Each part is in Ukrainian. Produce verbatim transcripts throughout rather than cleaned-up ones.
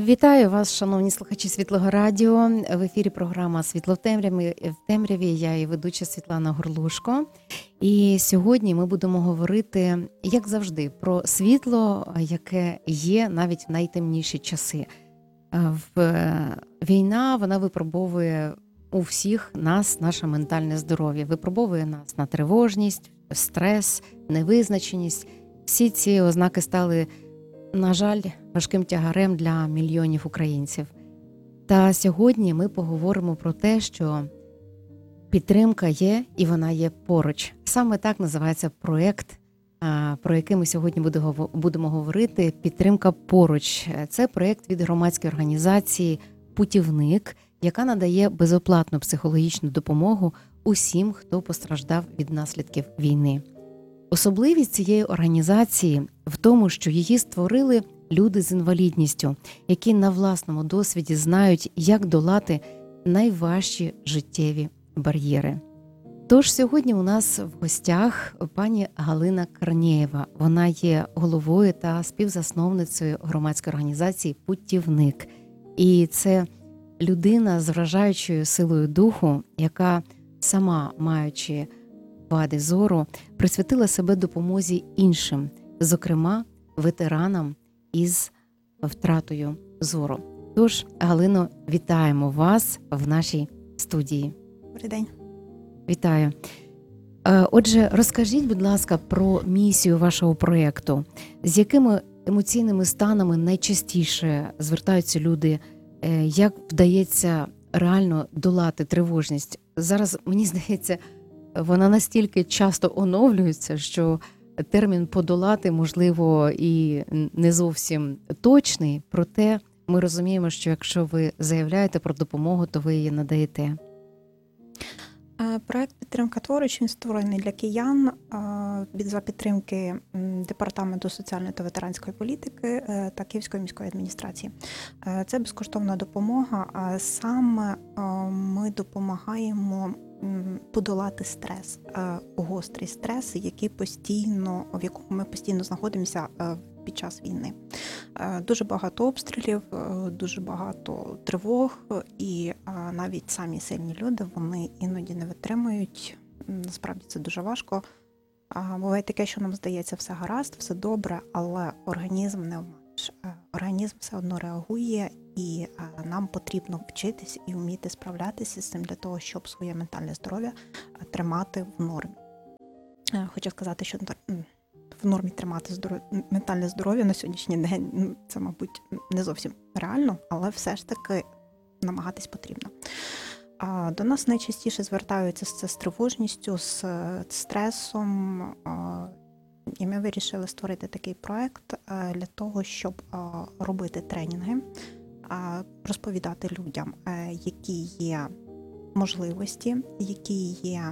Вітаю вас, шановні слухачі Світлого Радіо. В ефірі програма «Світло в темряві». В темряві я і ведуча Світлана Горлушко. І сьогодні ми будемо говорити, як завжди, про світло, яке є навіть в найтемніші часи. В... Війна, вона випробовує у всіх нас наше ментальне здоров'я, випробовує нас на тривожність, стрес, невизначеність. Всі ці ознаки стали, на жаль, важким тягарем для мільйонів українців. Та сьогодні ми поговоримо про те, що підтримка є і вона є поруч. Саме так називається проєкт, про який ми сьогодні будемо говорити. «Підтримка поруч». Це проєкт від громадської організації «Путівник», яка надає безоплатну психологічну допомогу усім, хто постраждав від наслідків війни. Особливість цієї організації в тому, що її створили люди з інвалідністю, які на власному досвіді знають, як долати найважчі життєві бар'єри. Тож сьогодні у нас в гостях пані Галина Корнєєва. Вона є головою та співзасновницею громадської організації «Путівник». І це людина з вражаючою силою духу, яка сама, маючи вади зору, присвятила себе допомозі іншим, зокрема ветеранам із втратою зору. Тож, Галино, вітаємо вас в нашій студії. Добрий день. Вітаю. Отже, розкажіть, будь ласка, про місію вашого проєкту. З якими емоційними станами найчастіше звертаються люди? Як вдається реально долати тривожність? Зараз, мені здається, вона настільки часто оновлюється, що термін «подолати», можливо, і не зовсім точний, проте ми розуміємо, що якщо ви заявляєте про допомогу, то ви її надаєте. Проект «Підтримка поруч» він створений для киян за підтримки Департаменту соціальної та ветеранської політики та Київської міської адміністрації. Це безкоштовна допомога, а саме ми допомагаємо подолати стрес, гострий стрес, який постійно, в якому ми постійно знаходимося під час війни. Дуже багато обстрілів, дуже багато тривог, і навіть самі сильні люди, вони іноді не витримують. Насправді це дуже важко. Буває таке, що нам здається все гаразд, все добре, але організм не обманеш. Організм все одно реагує, і нам потрібно вчитись і вміти справлятися з цим для того, щоб своє ментальне здоров'я тримати в нормі. Хочу сказати, що в нормі тримати здоров... ментальне здоров'я на сьогоднішній день, це, мабуть, не зовсім реально, але все ж таки намагатись потрібно. До нас найчастіше звертаються з тривожністю, з стресом, і ми вирішили створити такий проект для того, щоб робити тренінги, розповідати людям, які є можливості, які є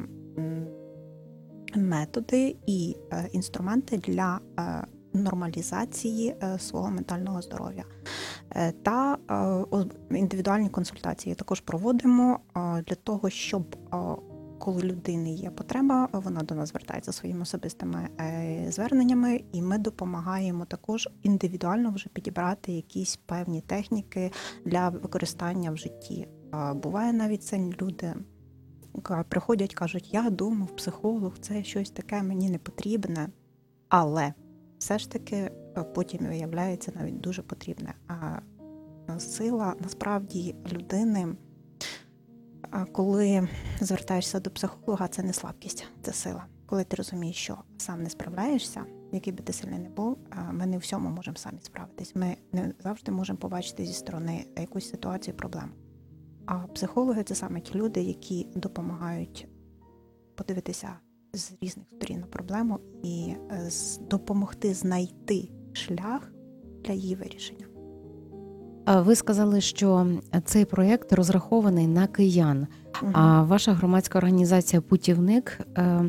методи і інструменти для нормалізації свого ментального здоров'я. Та індивідуальні консультації також проводимо для того, щоб коли людини є потреба, вона до нас звертається своїми особистими зверненнями, і ми допомагаємо також індивідуально вже підібрати якісь певні техніки для використання в житті. Буває навіть це люди приходять, кажуть, я думав, психолог, це щось таке мені не потрібне, але все ж таки потім виявляється навіть дуже потрібне. А сила, насправді, людини, коли звертаєшся до психолога, це не слабкість, це сила. Коли ти розумієш, що сам не справляєшся, який би ти сильний не був, ми не в всьому можемо самі справитись. Ми не завжди можемо побачити зі сторони якусь ситуацію, проблему. А психологи – це саме ті люди, які допомагають подивитися з різних сторін на проблему і допомогти знайти шлях для її вирішення. Ви сказали, що цей проєкт розрахований на киян, угу. А ваша громадська організація «Путівник»,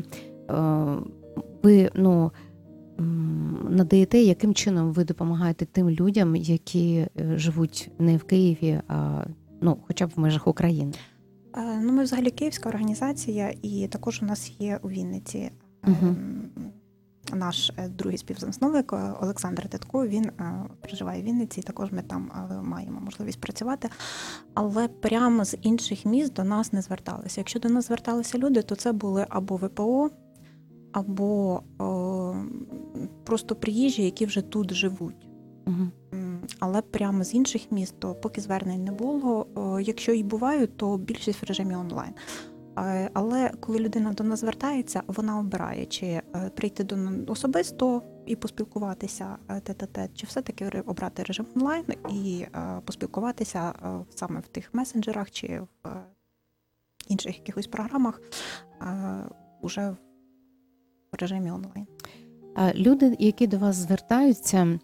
ви ну, надаєте, яким чином ви допомагаєте тим людям, які живуть не в Києві, а ну, хоча б в межах України? Ну, ми взагалі київська організація, і також у нас є у Вінниці угу. наш другий співзасновник Олександр Титко, він проживає в Вінниці, і також ми там маємо можливість працювати. Але прямо з інших міст до нас не зверталися. Якщо до нас зверталися люди, то це були або ВПО, або о, просто приїжджі, які вже тут живуть. Угу. Але прямо з інших міст, то поки звернень не було. О, якщо і бувають, то більшість в режимі онлайн. Але коли людина до нас звертається, вона обирає, чи прийти до нас особисто і поспілкуватися тет-а-тет, чи все-таки обрати режим онлайн і поспілкуватися саме в тих месенджерах чи в інших якихось програмах уже в режимі онлайн. Люди, які до вас звертаються,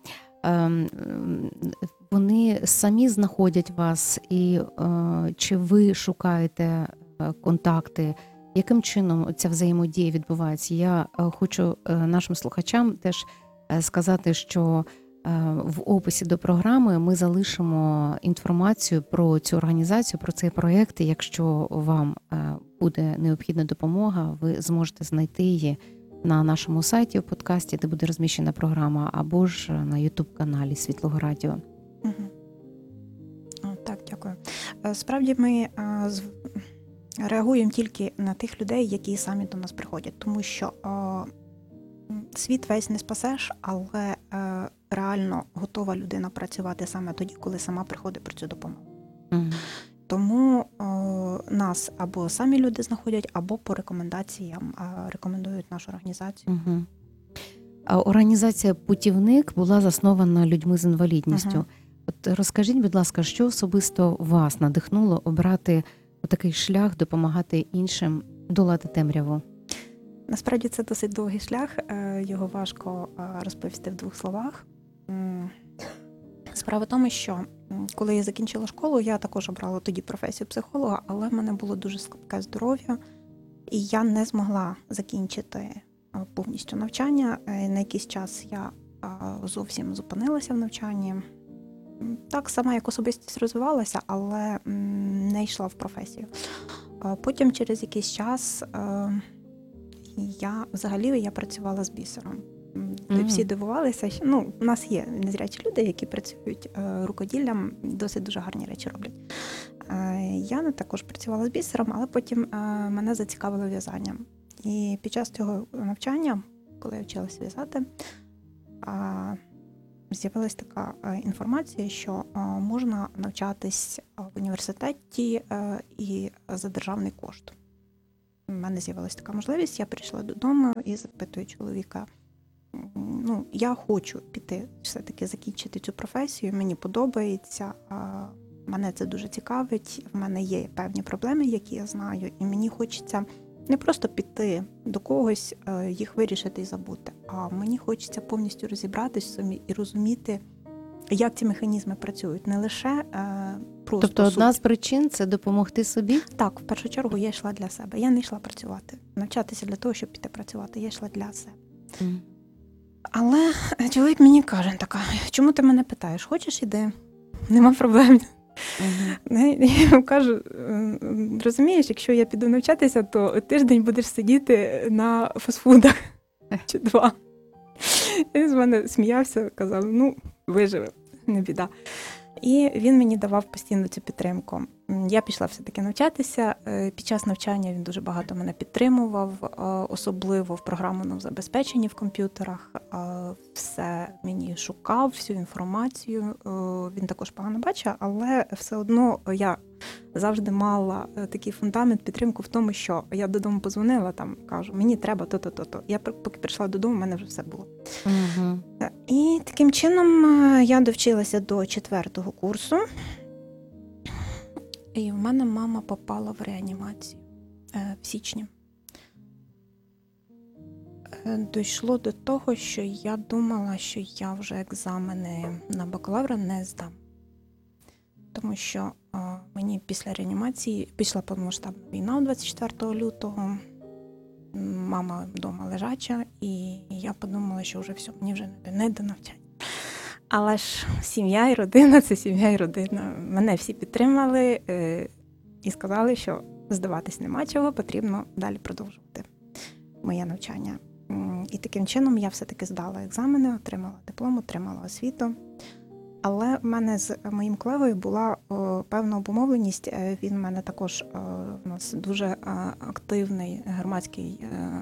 вони самі знаходять вас, і чи ви шукаєте контакти? Яким чином ця взаємодія відбувається? Я хочу нашим слухачам теж сказати, що в описі до програми ми залишимо інформацію про цю організацію, про цей проєкт. Якщо вам буде необхідна допомога, ви зможете знайти її на нашому сайті, у подкасті, де буде розміщена програма, або ж на ютуб-каналі Світлого Радіо. Угу. Так, дякую. Справді ми реагуємо тільки на тих людей, які самі до нас приходять, тому що о, світ весь не спасеш, але е, реально готова людина працювати саме тоді, коли сама приходить про цю допомогу. Угу. Тому о, нас або самі люди знаходять, або по рекомендаціям е, рекомендують нашу організацію. Угу. А організація «Путівник» була заснована людьми з інвалідністю. Угу. От розкажіть, будь ласка, що особисто вас надихнуло обрати такий шлях, допомагати іншим долати темряву? Насправді це досить довгий шлях, його важко розповісти в двох словах. Справа в тому, що коли я закінчила школу, я також обрала тоді професію психолога, але в мене було дуже слабке здоров'я, і я не змогла закінчити повністю навчання. На якийсь час я зовсім зупинилася в навчанні. Так само, як особистість розвивалася, але не йшла в професію. Потім через якийсь час я взагалі я працювала з бісером. Mm-hmm. Всі дивувалися, що ну, у нас є незрячі люди, які працюють рукоділлям, досить дуже гарні речі роблять. Я також працювала з бісером, але потім мене зацікавило в'язанням. І під час цього навчання, коли я вчилася в'язати, з'явилася така інформація, що можна навчатись в університеті і за державний кошт. У мене з'явилася така можливість, я прийшла додому і запитую чоловіка, ну, я хочу піти, все-таки закінчити цю професію, мені подобається, мене це дуже цікавить, в мене є певні проблеми, які я знаю, і мені хочеться не просто піти до когось, їх вирішити і забути, а мені хочеться повністю розібратися самі і розуміти, як ці механізми працюють, не лише е, просто Тобто одна суть. з причин – це допомогти собі? Так, в першу чергу я йшла для себе. Я не йшла працювати, навчатися для того, щоб піти працювати. Я йшла для себе. Mm. Але чоловік мені каже, така, чому ти мене питаєш? Хочеш, іди? Нема проблем. Uh-huh. Я йому кажу, розумієш, якщо я піду навчатися, то тиждень будеш сидіти на фастфудах чи два. Він з мене сміявся, казав, ну, виживе, не біда. І він мені давав постійно цю підтримку. Я пішла все-таки навчатися. Під час навчання він дуже багато мене підтримував, особливо в програмному забезпеченні в комп'ютерах. Все мені шукав, всю інформацію. Він також погано бачив, але все одно я завжди мала такий фундамент, підтримку в тому, що я додому подзвонила, там, кажу, мені треба то-то, то-то. Я поки прийшла додому, в мене вже все було. Угу. І таким чином я довчилася до четвертого курсу. І в мене мама попала в реанімацію в січні. Дійшло до того, що я думала, що я вже екзамени на бакалавра не здам. Тому що а, мені після реанімації пішла повномасштабна війна двадцять четвертого лютого, мама вдома лежача, і я подумала, що вже все, мені вже не, не до навчання. Але ж сім'я і родина – це сім'я і родина. Мене всі підтримали е, і сказали, що здаватись нема чого, потрібно далі продовжувати моє навчання. М, І таким чином я все-таки здала екзамени, отримала диплом, отримала освіту. Але в мене з моїм колегою була о, певна обумовленість. Е, Він в мене також о, у нас дуже е, активний громадський е,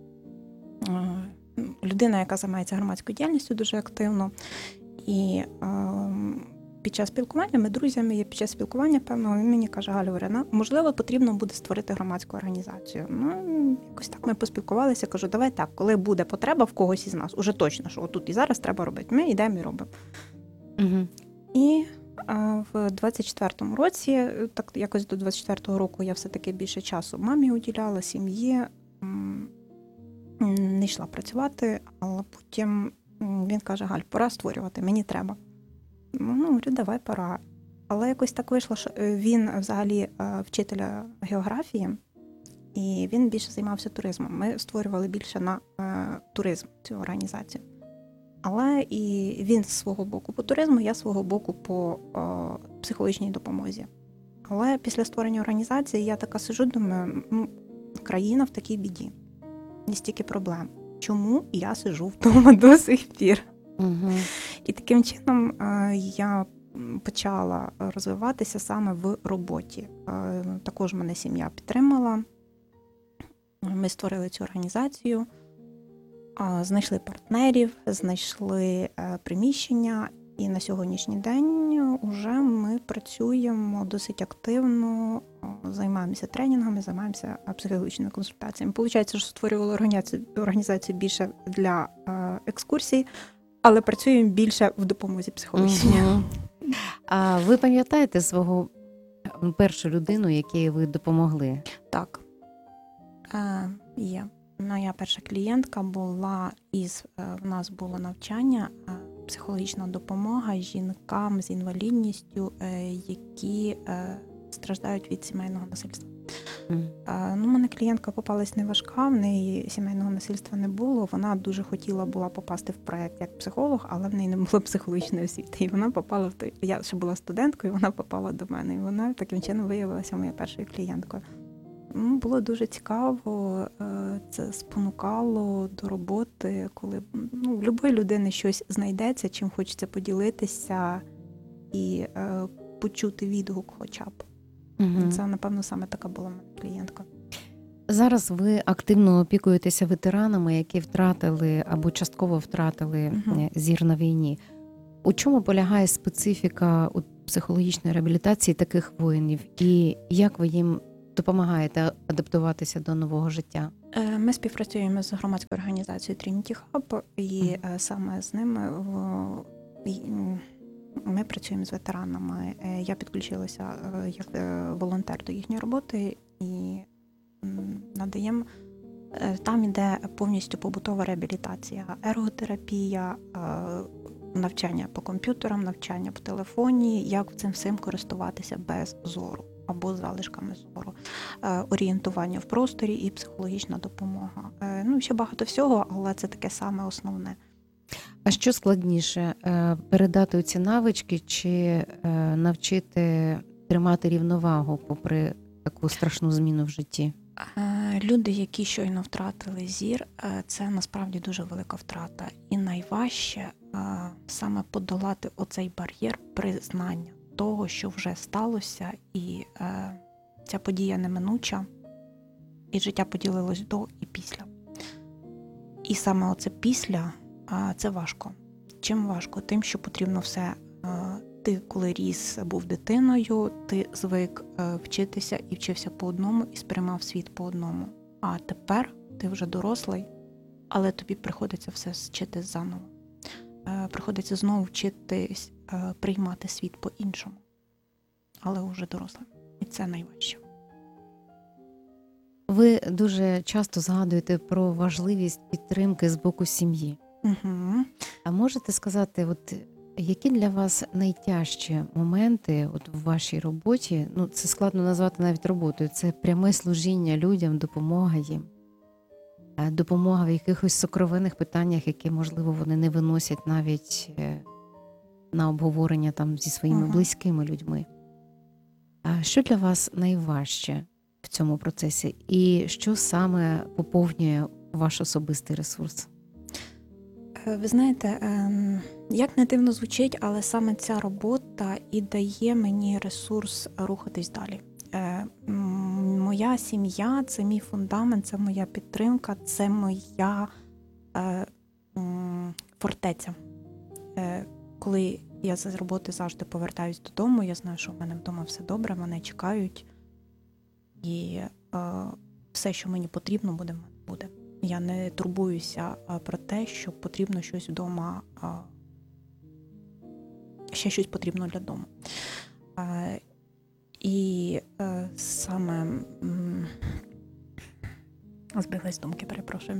е, людина, яка займається громадською діяльністю дуже активно. І е, під час спілкування, ми друзями є, під час спілкування певного, він мені каже: Галя Оріна, можливо, потрібно буде створити громадську організацію. Ну, якось так ми поспілкувалися, кажу, давай так, коли буде потреба в когось із нас, уже точно, що отут і зараз треба робити, ми йдемо і робимо. Угу. І а, в двадцять четвертому році, так якось до двадцять четвертого року я все-таки більше часу мамі уділяла, сім'ї, м, не йшла працювати, але потім м, він каже: Галь, пора створювати, мені треба. Ну, говорю, давай, пора. Але якось так вийшло, що він взагалі е, вчителя географії, і він більше займався туризмом. Ми створювали більше на е, туризм цю організацію. Але і він з свого боку по туризму, я з свого боку по о, психологічній допомозі. Але після створення організації я така сиджу, думаю, ну, країна в такій біді, не стільки проблем. Чому я сиджу вдома до сих пір? Угу. І таким чином е, я почала розвиватися саме в роботі. Е, також мене сім'я підтримала. Ми створили цю організацію. Знайшли партнерів, знайшли приміщення, і на сьогоднішній день вже ми працюємо досить активно, займаємося тренінгами, займаємося психологічними консультаціями. Получається, що створювали організацію, організацію більше для екскурсій, але працюємо більше в допомозі психологічній. Угу. А ви пам'ятаєте свого першу людину, якій ви допомогли? Так, е, є. Моя перша клієнтка була із, в нас було навчання, психологічна допомога жінкам з інвалідністю, які страждають від сімейного насильства. Mm. Ну, у мене клієнтка попалась не важка, в неї сімейного насильства не було. Вона дуже хотіла була попасти в проєкт як психолог, але в неї не було психологічної освіти. І вона попала в той. Я ще була студенткою, вона попала до мене. І вона таким чином виявилася моєю першою клієнткою. Було дуже цікаво, це спонукало до роботи, коли ну, в будь-якої людини щось знайдеться, чим хочеться поділитися і е, почути відгук хоча б. Угу. Це, напевно, саме така була моя клієнтка. Зараз ви активно опікуєтеся ветеранами, які втратили або частково втратили угу. зір на війні. У чому полягає специфіка у психологічної реабілітації таких воїнів і як ви їм допомагаєте адаптуватися до нового життя? Ми співпрацюємо з громадською організацією Trinity Hub, і mm. саме з ними ми працюємо з ветеранами. Я підключилася як волонтер до їхньої роботи і надаємо. Там іде повністю побутова реабілітація, ерготерапія, навчання по комп'ютерам, навчання по телефоні, як цим всім користуватися без зору або з залишками зору, орієнтування в просторі і психологічна допомога. Ну, ще багато всього, але це таке саме основне. А що складніше, передати ці навички чи навчити тримати рівновагу попри таку страшну зміну в житті? Люди, які щойно втратили зір, це насправді дуже велика втрата. І найважче саме подолати оцей бар'єр признання того, що вже сталося, і е, ця подія неминуча, і життя поділилось до і після. І саме оце після, е, це важко. Чим важко? Тим, що потрібно все. Е, ти, коли ріс, був дитиною, ти звик е, вчитися і вчився по одному, і сприймав світ по одному. А тепер ти вже дорослий, але тобі приходиться все вчити заново. Е, приходиться знову вчитись приймати світ по-іншому, але вже дорослим. І це найважче. Ви дуже часто згадуєте про важливість підтримки з боку сім'ї. Угу. А можете сказати, от які для вас найтяжчі моменти от в вашій роботі? Ну, це складно назвати навіть роботою. Це пряме служіння людям, допомога їм. Допомога в якихось сокровенних питаннях, які, можливо, вони не виносять навіть на обговорення там зі своїми ага. близькими людьми. А що для вас найважче в цьому процесі? І що саме поповнює ваш особистий ресурс? Е, Ви знаєте, ем, як не дивно звучить, але саме ця робота і дає мені ресурс рухатись далі. Е, м, Моя сім'я – це мій фундамент, це моя підтримка, це моя е, м, фортеця. Е, Коли я з роботи завжди повертаюсь додому, я знаю, що в мене вдома все добре, мене чекають, і е, все, що мені потрібно, буде, в мене буде. Я не турбуюся е, про те, що потрібно щось вдома, е, ще щось потрібно для дому. Е, і е, саме м, збіглась з думки, перепрошую.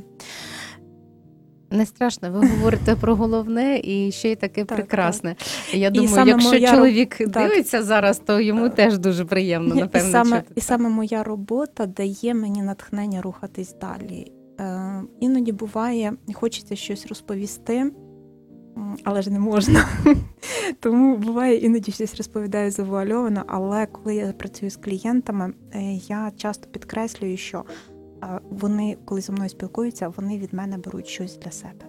Не страшно, ви говорите про головне і ще й таке Так, прекрасне. Я І думаю, саме якщо моя чоловік роб- дивиться зараз, то йому Е, теж дуже приємно, І напевно, саме, чути і це. саме моя робота дає мені натхнення рухатись далі. Е, іноді буває, хочеться щось розповісти, м, але ж не можна. Тому буває, іноді щось розповідаю завуальовано, але коли я працюю з клієнтами, е, я часто підкреслюю, що е, вони, коли зі мною спілкуються, вони від мене беруть щось для себе.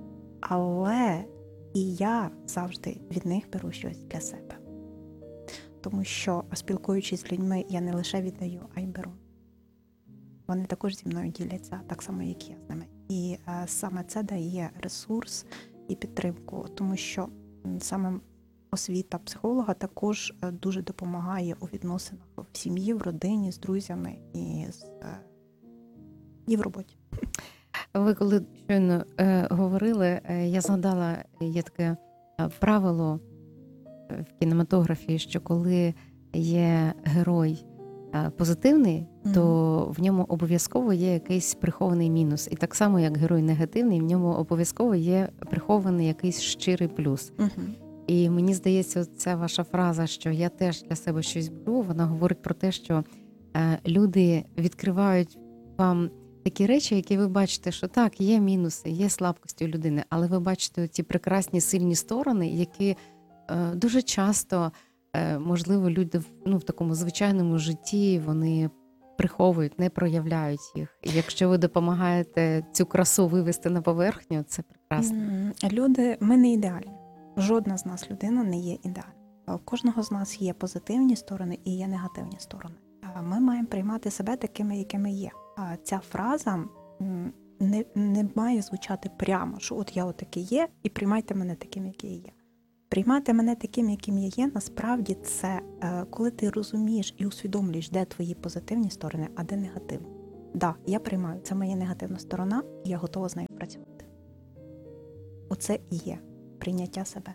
Але і я завжди від них беру щось для себе. Тому що, спілкуючись з людьми, я не лише віддаю, а й беру. Вони також зі мною діляться, так само, як я з ними. І е, саме це дає ресурс і підтримку, тому що м, саме освіта психолога також е, дуже допомагає у відносинах в сім'ї, в родині, з друзями і, з, е, і в роботі. Ви коли щойно е, говорили, е, я згадала, є таке е, правило е, в кінематографі, що коли є герой е, позитивний, то в ньому обов'язково є якийсь прихований мінус. І так само, як герой негативний, в ньому обов'язково є прихований якийсь щирий плюс. Угу. І мені здається, ця ваша фраза, що я теж для себе щось беру, вона говорить про те, що е, люди відкривають вам такі речі, які ви бачите, що так, є мінуси, є слабкості у людини, але ви бачите ті прекрасні сильні сторони, які е, дуже часто, е, можливо, люди в, ну, в такому звичайному житті, вони приховують, не проявляють їх. І якщо ви допомагаєте цю красу вивести на поверхню, це прекрасно. М, Люди, ми не ідеальні. Жодна з нас людина не є ідеальна. У кожного з нас є позитивні сторони і є негативні сторони. А Ми маємо приймати себе такими, якими є. А ця фраза м, не, не має звучати прямо, що от я отакий є, і приймайте мене таким, який я є. Приймати мене таким, яким я є, насправді це е, коли ти розумієш і усвідомлюєш, де твої позитивні сторони, а де негативні. Да, я приймаю, це моя негативна сторона, і я готова з нею працювати. Оце і є прийняття себе.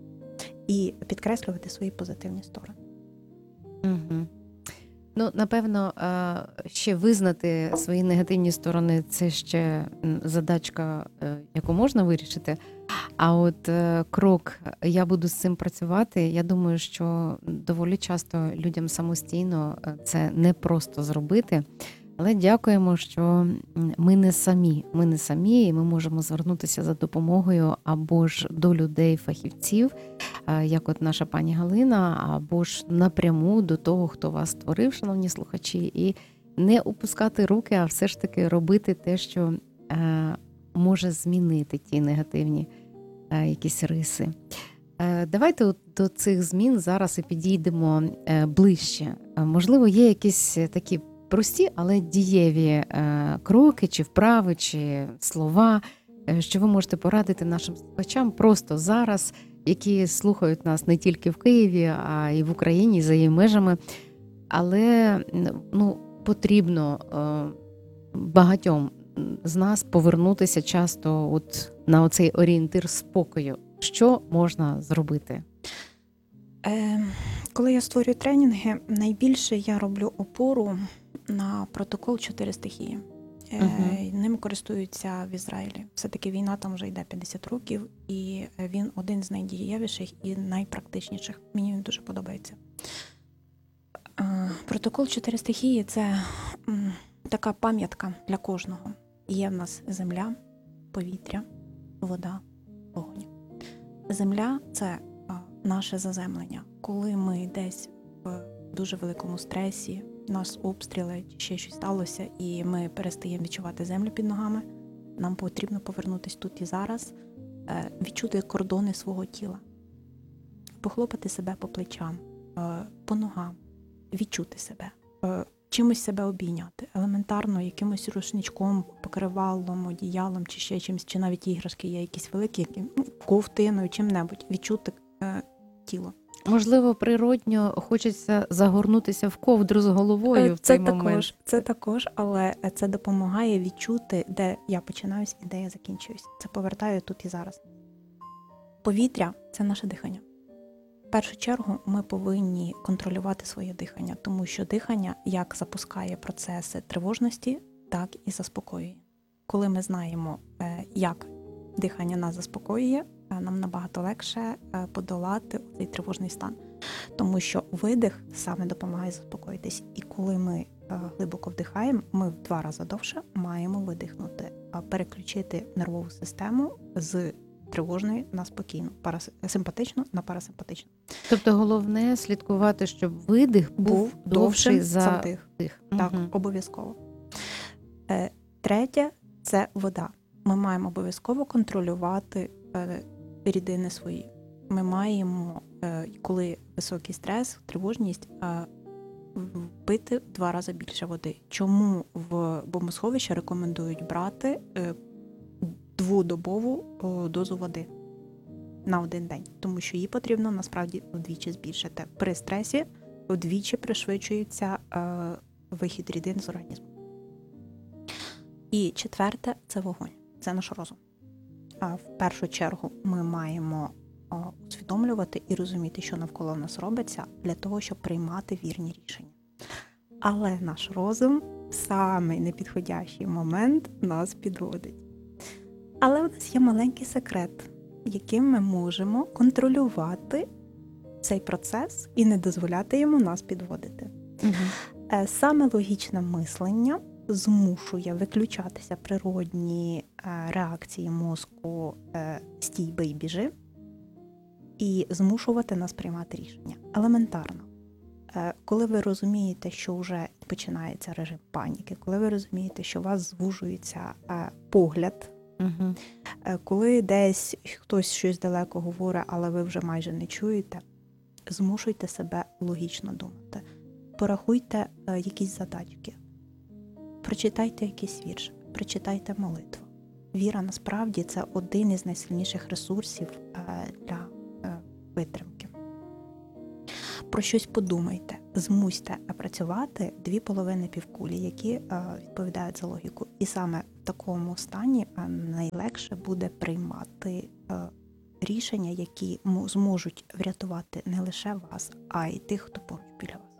І підкреслювати свої позитивні сторони. Угу. Ну, напевно, е, ще визнати свої негативні сторони – це ще м, задачка, е, яку можна вирішити. А от е, крок «я буду з цим працювати», я думаю, що доволі часто людям самостійно е, це не просто зробити. Але дякуємо, що м, ми не самі. Ми не самі, і ми можемо звернутися за допомогою або ж до людей-фахівців, е, як от наша пані Галина, або ж напряму до того, хто вас створив, шановні слухачі, і не опускати руки, а все ж таки робити те, що е, може змінити ті негативні е, якісь риси. Е, Давайте от до цих змін зараз і підійдемо е, ближче. Е, Можливо, є якісь такі прості, але дієві е, кроки, чи вправи, чи слова, е, що ви можете порадити нашим слухачам просто зараз, які слухають нас не тільки в Києві, а й в Україні, і за її межами. Але ну, потрібно е, багатьом з нас повернутися часто от на оцей орієнтир спокою. Що можна зробити? Е, коли я створюю тренінги, найбільше я роблю опору на протокол чотири стихії. Е, Мгм. Ним користуються в Ізраїлі. Все-таки війна там вже йде п'ятдесят років, і він один з найдієвіших і найпрактичніших. Мені він дуже подобається. Е, Протокол чотири стихії – це м, така пам'ятка для кожного. Є в нас земля, повітря, вода, вогонь. Земля – це а, наше заземлення. Коли ми десь в дуже великому стресі, нас обстріли, чи ще щось сталося, і ми перестаємо відчувати землю під ногами, Нам потрібно повернутися тут і зараз, е, відчути кордони свого тіла, похлопати себе по плечам, е, по ногам, відчути себе, е, чимось себе обійняти, елементарно якимось рушничком, покривалом, одіялом чи ще чимось, чи навіть іграшки є якісь великі, які, ну, ковтиною, чим-небудь, відчути е, тіло. Можливо, природньо хочеться загорнутися в ковдру з головою Е, в цей це також, момент. Це також, але це допомагає відчути, де я починаюсь і де я закінчуюсь. Це повертаю тут і зараз. Повітря – це наше дихання. В першу чергу ми повинні контролювати своє дихання, тому що дихання як запускає процеси тривожності, так і заспокоює. Коли ми знаємо, е, як дихання нас заспокоює, е, нам набагато легше е, подолати цей тривожний стан. Тому що видих саме допомагає заспокоїтись. І коли ми е, глибоко вдихаємо, ми в два рази довше маємо видихнути, а переключити нервову систему з тривожної на спокійну, парасимпатичну на парасимпатичну. Тобто головне слідкувати, щоб видих був, Був довший довшим за за вдих. вдих. Так, Мгм. обов'язково. Е, Третє – це вода. Ми маємо обов'язково контролювати е, рідини свої. Ми маємо, е, коли високий стрес, тривожність, е, в- пити в два рази більше води. Чому в бомбосховищі рекомендують брати е, дводобову о, дозу води на один день? Тому що її потрібно насправді вдвічі збільшити. При стресі вдвічі пришвидшується е, вихід рідин з організму. І четверте – це вогонь. Це наш розум. А в першу чергу ми маємо о, усвідомлювати і розуміти, що навколо нас робиться, для того, щоб приймати вірні рішення. Але наш розум в самий непідходящий момент нас підводить. Але у нас є маленький секрет, яким ми можемо контролювати цей процес і не дозволяти йому нас підводити. Мгм. Е, Саме логічне мислення змушує виключатися природні е, реакції мозку е, «стій, бий, біжи» і змушувати нас приймати рішення. Елементарно. Е, Коли ви розумієте, що вже починається режим паніки, коли ви розумієте, що у вас звужується е, погляд, Мгм. е, коли десь хтось щось далеко говорить, але ви вже майже не чуєте, змушуйте себе логічно думати. Порахуйте е, якісь задачки. Прочитайте якийсь вірш, прочитайте молитву. Віра насправді це один із найсильніших ресурсів е, для е, витримки. Про щось подумайте, змусьте працювати дві половини півкулі, які е, відповідають за логіку. І саме в такому стані е, найлегше буде приймати е, рішення, які мо- зможуть врятувати не лише вас, а й тих, хто поруч біля вас.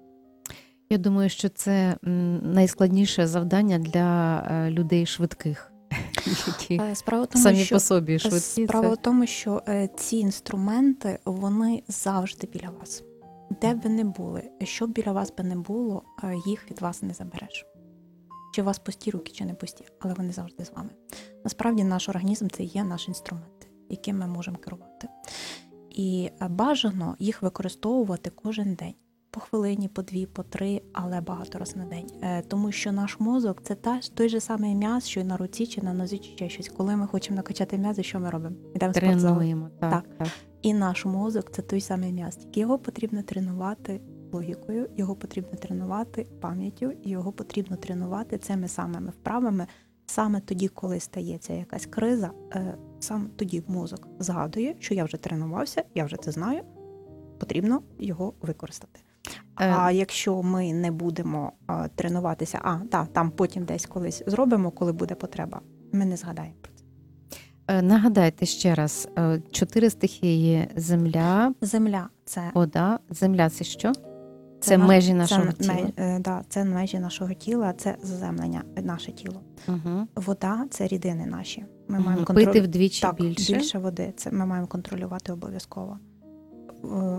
Я думаю, що це м, найскладніше завдання для е, людей швидких, які Е, Справа в тому, самі що по собі швидкі. Справа це- в тому, що е, ці інструменти, вони завжди біля вас. Де б ви не були, що б біля вас би не було, е, їх від вас не забереш. Чи у вас пусті руки, чи не пусті, але вони завжди з вами. Насправді наш організм – це є наш інструмент, яким ми можемо керувати. І е, бажано їх використовувати кожен день. По хвилині, по дві, по три, але багато раз на день. Е, Тому що наш мозок – це та, той же самий м'яз, що й на руці, чи на нозі, чи ще щось. Коли ми хочемо накачати м'язи, що ми робимо? Йдемо в спортзал. Тренуємо. Так, Так. так. І наш мозок – це той самий м'яз. Тільки його потрібно тренувати логікою, його потрібно тренувати пам'яттю, і його потрібно тренувати цими самими вправами. Саме тоді, коли стається якась криза, е, саме тоді мозок згадує, що я вже тренувався, я вже це знаю, потрібно його використати. А якщо ми не будемо а, тренуватися, а, так, там потім десь колись зробимо, коли буде потреба, ми не згадаємо про це. Е, Нагадайте ще раз, е, чотири стихії: земля, Земля – це, вода. Земля – це що? Це, наш- межі нашого це, тіла. ме- е, да, це межі нашого тіла, це заземлення, наше тіло. Угу. Вода – це рідини наші. Ми Мгм. маємо Пити контролювати. вдвічі Так, більше. більше води. Це ми маємо контролювати обов'язково. Е,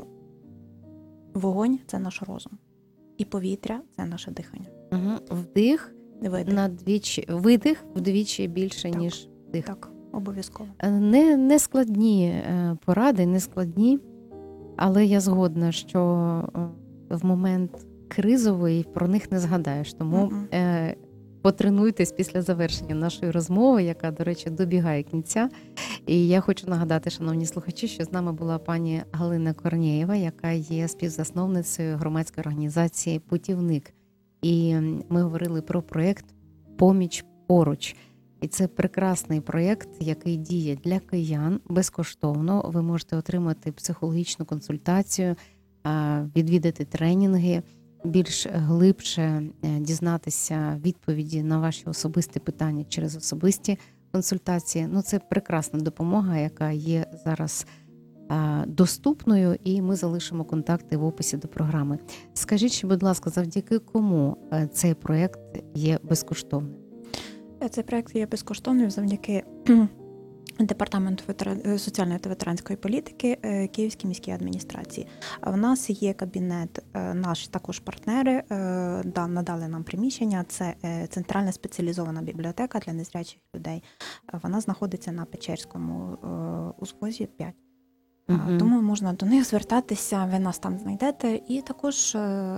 Вогонь – це наш розум. І повітря – це наше дихання. Угу. Вдих Видих. на двічі, видих вдвічі більше, Так. ніж вдих. Так, обов'язково. Е, Не, не складні е, поради, не складні, але я згодна, що е, в момент кризовий про них не згадаєш. Тому Мгм. е, потренуйтесь після завершення нашої розмови, яка, до речі, добігає кінця. І я хочу нагадати, шановні слухачі, що з нами була пані Галина Корнєєва, яка є співзасновницею громадської організації «Путівник». І ми говорили про проєкт «Поміч поруч». І це прекрасний проєкт, який діє для киян безкоштовно. Ви можете отримати психологічну консультацію, відвідати тренінги, більш глибше дізнатися відповіді на ваші особисті питання через особисті консультації. Ну, це прекрасна допомога, яка є зараз доступною, і ми залишимо контакти в описі до програми. Скажіть, будь ласка, завдяки кому цей проєкт є безкоштовним? Цей проєкт є безкоштовним завдяки Департаменту ветера... соціальної та ветеранської політики Київській міській адміністрації. В нас є кабінет, наші також партнери да, надали нам приміщення. Це центральна спеціалізована бібліотека для незрячих людей. Вона знаходиться на Печерському узвозі п'ять. Uh-huh. Тому можна до них звертатися, ви нас там знайдете. І також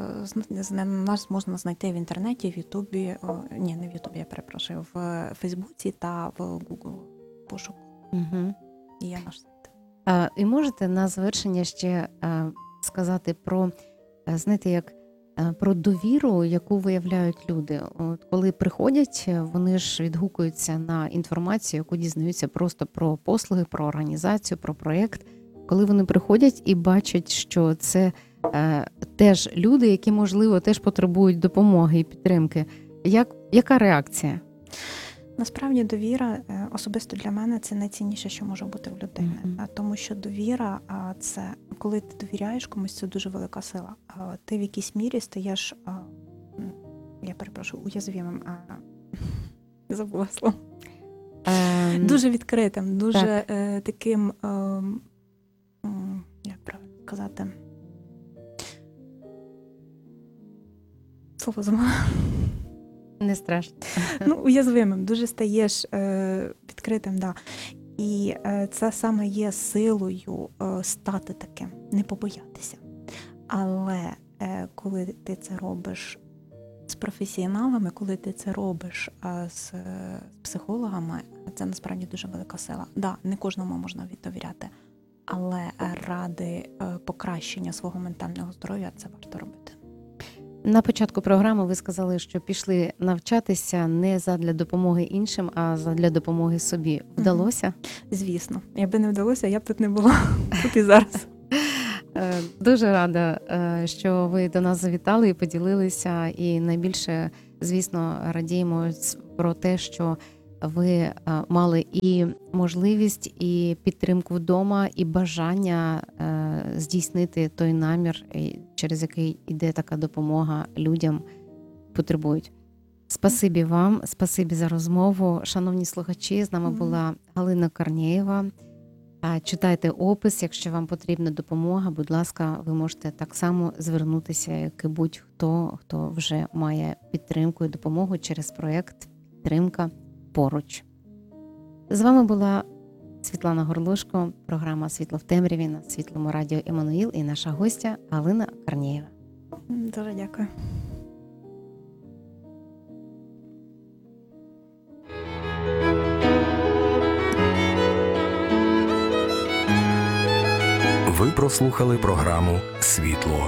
нас можна знайти в інтернеті, в Ютубі, ні, не в Ютубі, я перепрошую, в Фейсбуці та в Google пошуку. Uh-huh. І є наш сайт. А, і можете на завершення ще а, сказати про, знаєте, як про довіру, яку виявляють люди. От коли приходять, вони ж відгукуються на інформацію, яку дізнаються просто про послуги, про організацію, про проєкт. Коли вони приходять і бачать, що це е, теж люди, які, можливо, теж потребують допомоги і підтримки. Як, яка реакція? Насправді довіра, особисто для мене, це найцінніше, що може бути в людини. Mm-hmm. Тому що довіра, це коли ти довіряєш комусь, це дуже велика сила. Ти в якійсь мірі стаєш, я перепрошую, уязвимим, забула слово. Um, дуже відкритим, дуже так. таким, як правильно сказати, слово забула. Не страшно. Ну, уязвимим, дуже стаєш е, відкритим, да. І е, це саме є силою е, стати таким, не побоятися. Але е, коли ти це робиш з професіоналами, коли ти це робиш е, з, е, з психологами, це насправді дуже велика сила. Да, не кожному можна довіряти, але ради е, покращення свого ментального здоров'я це варто робити. На початку програми ви сказали, що пішли навчатися не задля допомоги іншим, а задля допомоги собі. Вдалося? Звісно. Якби не вдалося, я б тут не була. Тут і зараз. Дуже рада, що ви до нас завітали і поділилися. І найбільше, звісно, радіємо про те, що ви мали і можливість, і підтримку вдома, і бажання здійснити той намір, через який йде така допомога людям, потребують. Спасибі вам, спасибі за розмову. Шановні слухачі, з нами була Галина Корнєєва. Читайте опис, якщо вам потрібна допомога, будь ласка, ви можете так само звернутися, як і будь-хто, хто вже має підтримку і допомогу через проєкт «Підтримка поруч». З вами була Світлана Горлушко, програма «Світло в темряві» на Світлому радіо «Еммануїл» і наша гостя Галина Корнєєва. Дуже дякую. Ви прослухали програму «Світло